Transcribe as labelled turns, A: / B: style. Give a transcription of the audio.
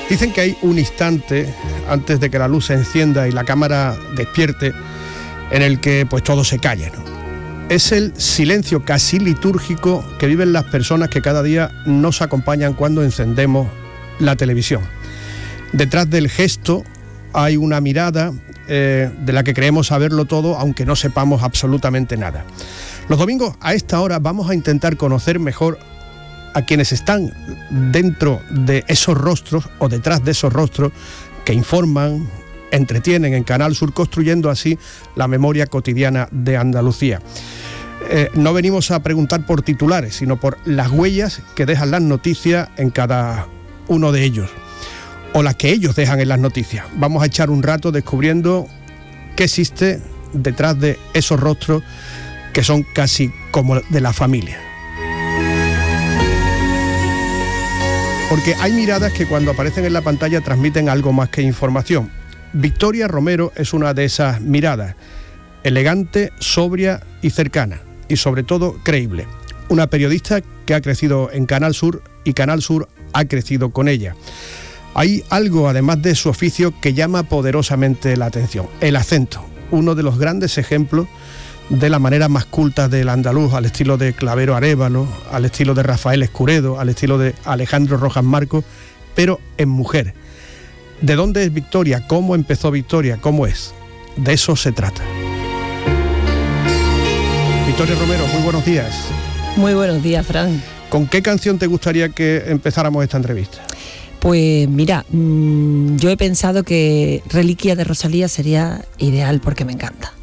A: Dicen que hay un instante antes de que la luz se encienda y la cámara despierte en el que pues todo se calla, ¿no? Es el silencio casi litúrgico que viven las personas que cada día nos acompañan cuando encendemos la televisión. Detrás del gesto hay una mirada de la que creemos saberlo todo, aunque no sepamos absolutamente nada. Los domingos a esta hora vamos a intentar conocer mejor a quienes están dentro de esos rostros o detrás de esos rostros que informan, entretienen en Canal Sur, construyendo así la memoria cotidiana de Andalucía. No venimos a preguntar por titulares, sino por las huellas que dejan las noticias en cada uno de ellos, o las que ellos dejan en las noticias. Vamos a echar un rato descubriendo qué existe detrás de esos rostros que son casi como de la familia. Porque hay miradas que cuando aparecen en la pantalla transmiten algo más que información. Victoria Romero es una de esas miradas, elegante, sobria y cercana, y sobre todo creíble. Una periodista que ha crecido en Canal Sur y Canal Sur ha crecido con ella. Hay algo, además de su oficio, que llama poderosamente la atención: el acento, uno de los grandes ejemplos de la manera más culta del andaluz, al estilo de Clavero Arévalo, al estilo de Rafael Escuredo, al estilo de Alejandro Rojas Marcos, pero en mujer. ¿De dónde es Victoria? ¿Cómo empezó Victoria? ¿Cómo es? De eso se trata. Victoria Romero, muy buenos días.
B: Muy buenos días, Fran.
A: ¿Con qué canción te gustaría que empezáramos esta entrevista?
B: Pues mira, yo he pensado que Reliquia de Rosalía sería ideal porque me encanta.